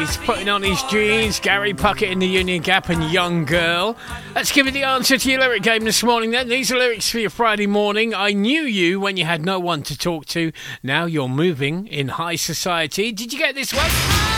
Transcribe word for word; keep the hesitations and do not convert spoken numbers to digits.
He's putting on his jeans. Gary Puckett in the Union Gap and Young Girl. Let's give you the answer to your lyric game this morning then. These are lyrics for your Friday morning. I knew you when you had no one to talk to. Now you're moving in high society. Did you get this one?